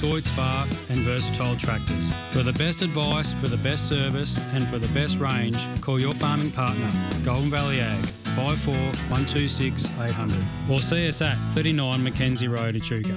Deutz Bar and Versatile Tractors. For the best advice, for the best service and for the best range, call your farming partner, Golden Valley Ag, 54 126 800 or see us at 39 Mackenzie Road, Echuca.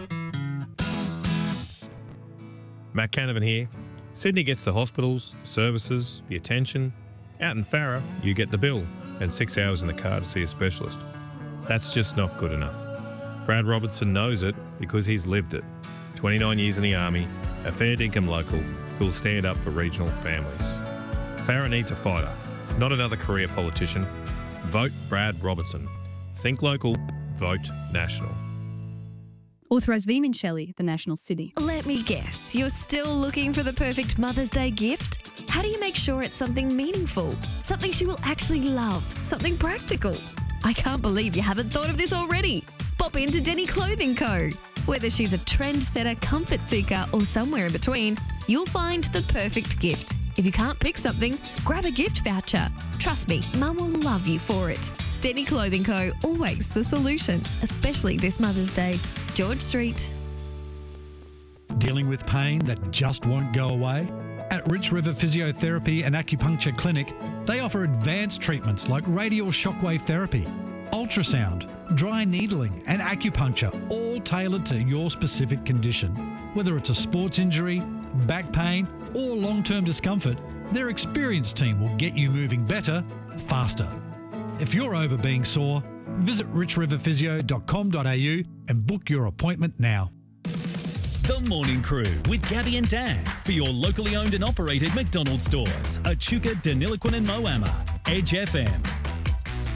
Matt Canavan here. Sydney gets the hospitals, the services, the attention. Out in Farrer, you get the bill and 6 hours in the car to see a specialist. That's just not good enough. Brad Robertson knows it because he's lived it. 29 years in the Army, a fair dinkum local who'll stand up for regional families. Farrer needs a fighter, not another career politician. Vote Brad Robertson. Think local, vote national. Authorised V. Shelley, The National City. Let me guess, you're still looking for the perfect Mother's Day gift? How do you make sure it's something meaningful? Something she will actually love? Something practical? I can't believe you haven't thought of this already. Pop into Denny Clothing Co. Whether she's a trendsetter, comfort seeker, or somewhere in between, you'll find the perfect gift. If you can't pick something, grab a gift voucher. Trust me, Mum will love you for it. Denny Clothing Co. Always the solution, especially this Mother's Day. George Street. Dealing with pain that just won't go away? At Rich River Physiotherapy and Acupuncture Clinic, they offer advanced treatments like radial shockwave therapy, ultrasound, dry needling and acupuncture, all tailored to your specific condition. Whether it's a sports injury, back pain or long-term discomfort, their experienced team will get you moving better, faster. If you're over being sore, visit richriverphysio.com.au and book your appointment now. The Morning Crew with Gabby and Dan for your locally owned and operated McDonald's stores, Echuca, Deniliquin and Moama. Edge FM.